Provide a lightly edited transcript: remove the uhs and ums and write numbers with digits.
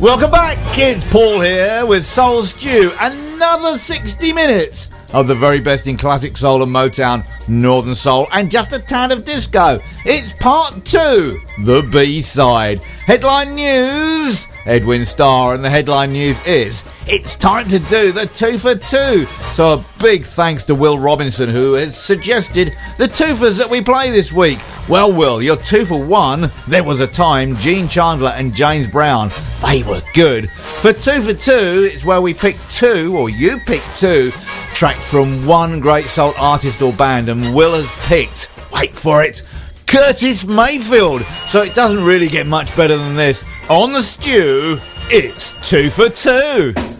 Welcome back, kids. Paul here with Soul Stew. Another 60 minutes of the very best in classic soul and Motown, Northern Soul, and just a tad of disco. It's part 2, the B-side. Headline news, Edwin Starr, and the headline news is, it's time to do the 2 for 2. So a big thanks to Will Robinson, who has suggested the 2-fers that we play this week. Well, Will, you're 2 for 1. There was a time, Gene Chandler and James Brown, they were good. For 2 for 2, it's where we pick 2, or you pick 2, tracks from one great soul artist or band, and Will has picked, wait for it, Curtis Mayfield. So it doesn't really get much better than this. On the Stew, it's 2 for 2.